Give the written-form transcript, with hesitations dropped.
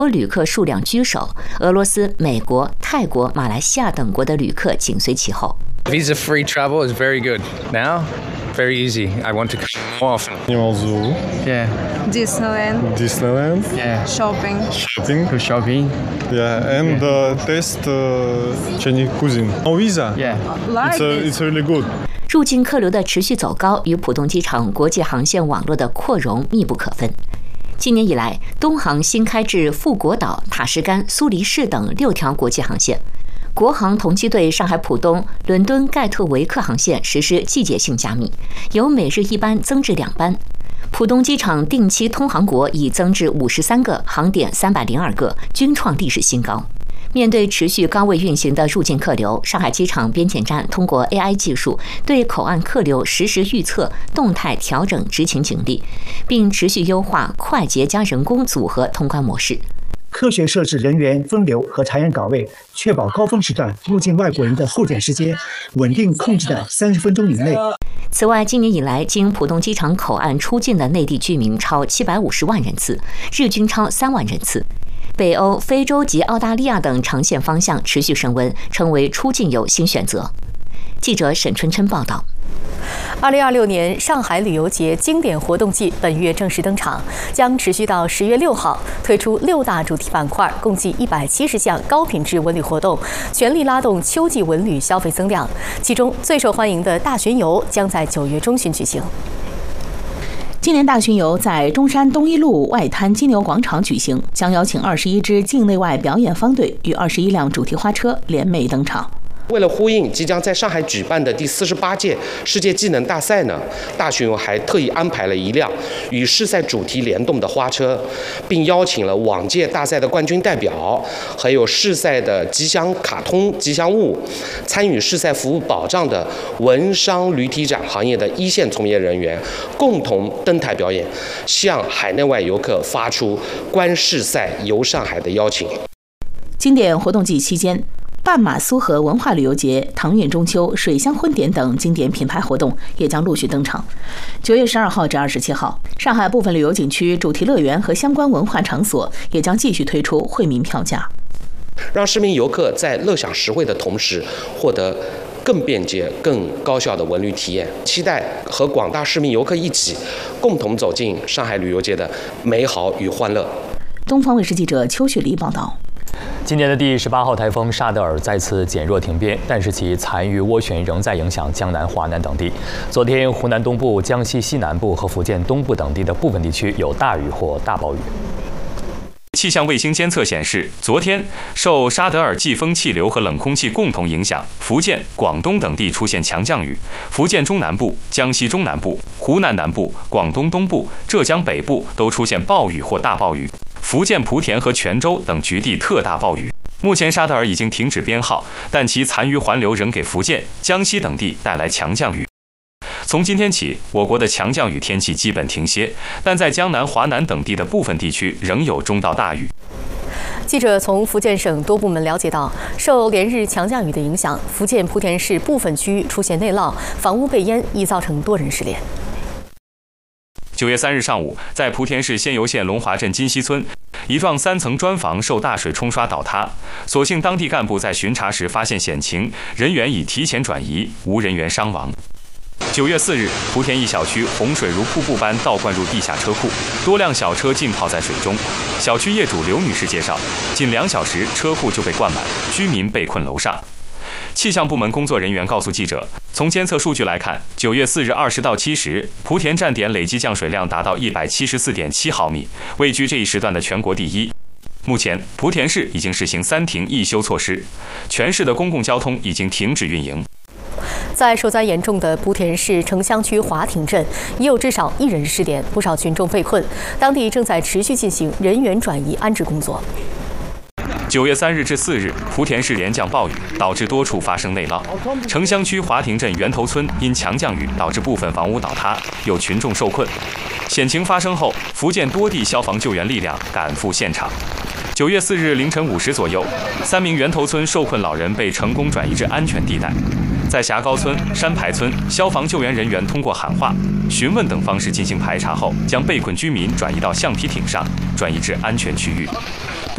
旅客数量居首，俄罗斯、美国、泰国、马来西亚等国的旅客紧随其后。 Visa-free travel is very good now. Very easy. I want to come more often. Animal Zoo. Yeah. Disneyland. Yeah. Shopping. Go shopping. Yeah, and taste Chinese cuisine. No visa. Yeah. It's really good. 入境客流的持续走高与浦东机场国际航线网络的扩容密不可分。今年以来，东航新开至富国岛、塔什干、苏黎世等6条国际航线。国航同期对上海浦东、伦敦盖特维克航线实施季节性加密，由每日1班增至2班。浦东机场定期通航国已增至53个，航点302个，均创历史新高。面对持续高位运行的入境客流，上海机场边检站通过 AI 技术对口岸客流实时预测、动态调整执勤警力，并持续优化快捷加人工组合通关模式。 科学设置人员分流和查验岗位，确保高峰时段入境外国人的候检时间稳定控制在30分钟以内。 此外，今年以来，经浦东机场口岸出境的内地居民超750万人次，日均超3万人次。北欧、非洲及澳大利亚等长线方向持续升温，成为出境游新选择。记者沈春琛报道。 2026年上海旅游节经典活动季本月正式登场，将持续到10月6号，推出6大主题板块，共计170项高品质文旅活动，全力拉动秋季文旅消费增量。其中最受欢迎的大巡游将在9月中旬举行。 今年大巡游在中山东一路外滩金牛广场举行，将邀请21支境内外表演方队与21辆主题花车联袂登场。 为了呼应即将在上海举办的第48届世界技能大赛呢，大巡游还特意安排了一辆与世赛主题联动的花车，并邀请了往届大赛的冠军代表，还有世赛的吉祥卡通吉祥物，参与世赛服务保障的文商旅体展行业的一线从业人员，共同登台表演，向海内外游客发出观世赛游上海的邀请。 经典活动季期间，半马苏河文化旅游节、唐韵中秋、水乡婚典等经典品牌活动也将陆续登场。9月12号至27号，上海部分旅游景区、主题乐园和相关文化场所也将继续推出惠民票价， 让市民游客在乐享实惠的同时，获得更便捷、更高效的文旅体验。期待和广大市民游客一起，共同走进上海旅游节的美好与欢乐。 东方卫视记者邱雪梨报道。 今年的第18号台风沙德尔再次减弱停边，但是其残余涡旋仍在影响江南、华南等地。昨天，湖南东部、江西西南部和福建东部等地的部分地区有大雨或大暴雨。 气象卫星监测显示，昨天受沙德尔季风气流和冷空气共同影响，福建、广东等地出现强降雨，福建中南部、江西中南部、湖南南部、广东东部、浙江北部都出现暴雨或大暴雨，福建莆田和泉州等局地特大暴雨。目前沙德尔已经停止编号，但其残余环流仍给福建、江西等地带来强降雨。从今天起，我国的强降雨天气基本停歇，但在江南、华南等地的部分地区仍有中到大雨。 记者从福建省多部门了解到，受连日强降雨的影响，福建莆田市部分区域出现内涝，房屋被淹，已造成多人失联。 9月3日上午，在莆田市仙游县龙华镇金溪村，一幢3层砖房受大水冲刷倒塌，所幸当地干部在巡查时发现险情，人员已提前转移，无人员伤亡。9月4日，莆田一小区洪水如瀑布般倒灌入地下车库，多辆小车浸泡在水中。小区业主刘女士介绍，仅2小时车库就被灌满，居民被困楼上。气象部门工作人员告诉记者，从监测数据来看，9月4日20到7时，莆田站点累计降水量达到174.7毫米，位居这一时段的全国第一。目前，莆田市已经实行3停1休措施，全市的公共交通已经停止运营。 在受灾严重的莆田市城乡区华亭镇，已有至少1人失联，不少群众被困，当地正在持续进行人员转移安置工作。 9月3日至4日，莆田市连降暴雨，导致多处发生内涝。城乡区华亭镇源头村因强降雨导致部分房屋倒塌，有群众受困。险情发生后，福建多地消防救援力量赶赴现场。9月4日凌晨5时左右，3名源头村受困老人被成功转移至安全地带。在霞高村、山排村，消防救援人员通过喊话、询问等方式进行排查后，将被困居民转移到橡皮艇上，转移至安全区域。